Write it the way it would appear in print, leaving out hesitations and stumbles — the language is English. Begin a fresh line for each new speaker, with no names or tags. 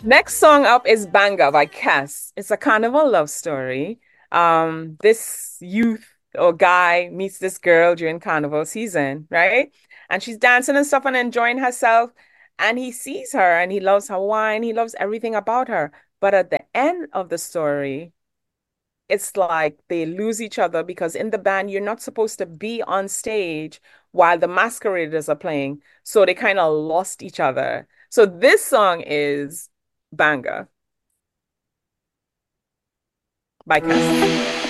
Next song up is Banga by Cass. It's a carnival love story. This youth or guy meets this girl during carnival season, right? And she's dancing and stuff and enjoying herself. And he sees her and he loves her wine. He loves everything about her. But at the end of the story, it's like they lose each other because in the band, you're not supposed to be on stage while the masqueraders are playing. So they kind of lost each other. So this song is Banga by Cass.